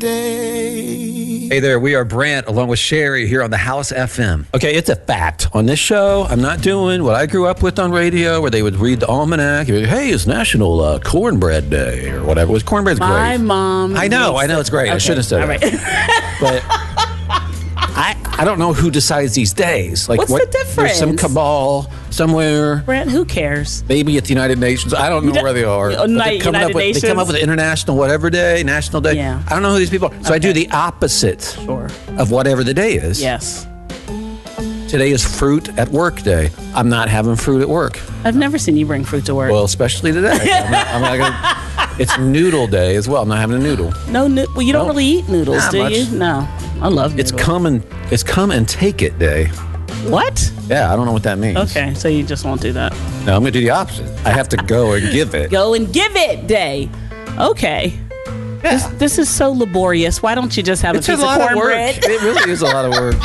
Day. Hey there, we are Brant along with Sherry here on the House FM. Okay, it's a fact. On this show, I'm not doing what I grew up with on radio where they would read the almanac. Hey, it's National Cornbread Day or whatever. Was cornbread's great? My mom. I know it's great. Okay. I shouldn't have said it. Right. But I don't know who decides these days. Like, what's the difference? There's some cabal somewhere. Brant, who cares? Maybe at the United Nations. I don't know where they are. They come up with International whatever day, National Day. Yeah. I don't know who these people are. So I do the opposite of whatever the day is. Yes. Today is fruit at work day. I'm not having fruit at work. I've never seen you bring fruit to work. Well, especially today. I'm not gonna, it's noodle day as well. I'm not having a noodle. No, well, you don't really eat noodles, do much. you? No. I love noodles. It's come and take it day. What? Yeah, I don't know what that means. Okay, so you just won't do that. No, I'm going to do the opposite. I have to go and give it. Go and give it day. Okay. Yeah. This is so laborious. Why don't you just have a piece of cornbread? It really is a lot of work.